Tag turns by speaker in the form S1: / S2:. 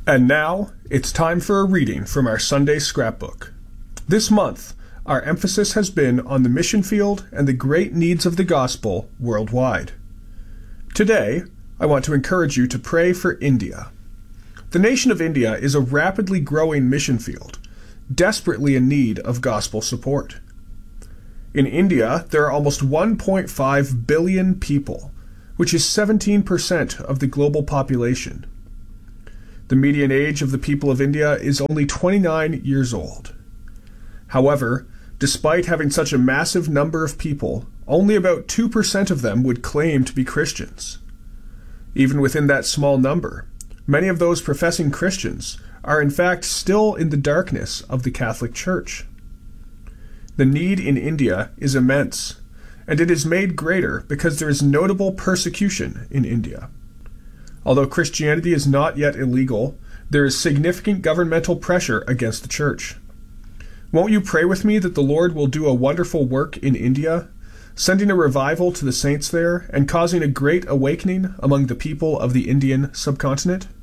S1: And now, it's time for a reading from our Sunday scrapbook. This month, our emphasis has been on the mission field and the great needs of the gospel worldwide. Today, I want to encourage you to pray for India. The nation of India is a rapidly growing mission field, desperately in need of gospel support. In India, there are almost 1.5 billion people, which is 17% of the global population. The median age of the people of India is only 29 years old. However, despite having such a massive number of people, only about 2% of them would claim to be Christians. Even within that small number, many of those professing Christians are in fact still in the darkness of the Catholic Church. The need in India is immense, and it is made greater because there is notable persecution in India. Although Christianity is not yet illegal, there is significant governmental pressure against the Church. Won't you pray with me that the Lord will do a wonderful work in India, sending a revival to the saints there and causing a great awakening among the people of the Indian subcontinent?